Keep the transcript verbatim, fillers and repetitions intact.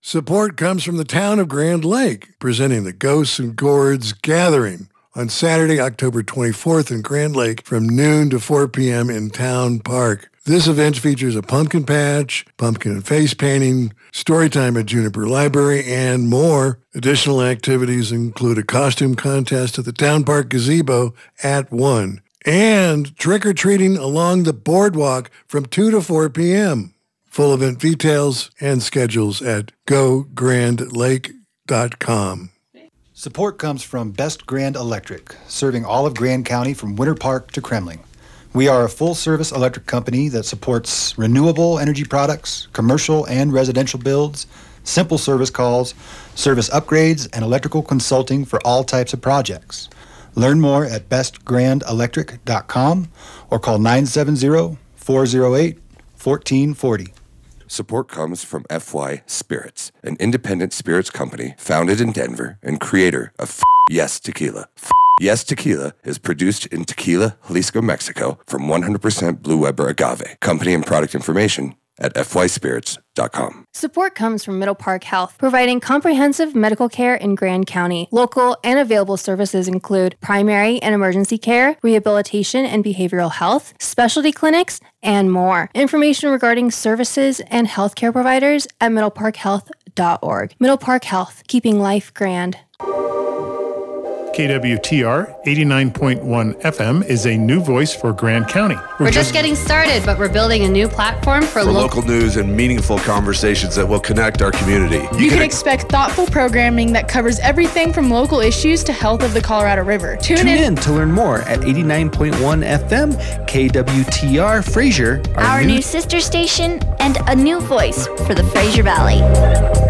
Support comes from the town of Grand Lake, presenting the Ghosts and Gourds Gathering on Saturday, October twenty-fourth in Grand Lake from noon to four p.m. in Town Park. This event features a pumpkin patch, pumpkin and face painting, story time at Juniper Library, and more. Additional activities include a costume contest at the Town Park Gazebo at one, and trick-or-treating along the boardwalk from two to four p.m. Full event details and schedules at go grand lake dot com. Support comes from Best Grand Electric, serving all of Grand County from Winter Park to Kremling. We are a full-service electric company that supports renewable energy products, commercial and residential builds, simple service calls, service upgrades, and electrical consulting for all types of projects. Learn more at best grand electric dot com or call nine seven zero, four zero eight, one four four zero. Support comes from F Y Spirits, an independent spirits company founded in Denver and creator of F- Yes Tequila. F- Yes Tequila is produced in Tequila, Jalisco, Mexico from one hundred percent Blue Weber agave. Company and product information at f y spirits dot com. Support comes from Middle Park Health, providing comprehensive medical care in Grand County. Local and available services include primary and emergency care, rehabilitation and behavioral health, specialty clinics, and more. Information regarding services and healthcare providers at middle park health dot org. Middle Park Health, keeping life grand. K W T R eighty-nine point one F M is a new voice for Grand County. We're, we're just getting started, but we're building a new platform for, for lo- local news and meaningful conversations that will connect our community. You, you can, can ex- expect thoughtful programming that covers everything from local issues to health of the Colorado River. Tune, Tune in. in to learn more at eighty-nine point one F M, K W T R Fraser, our, our new-, new sister station and a new voice for the Fraser Valley.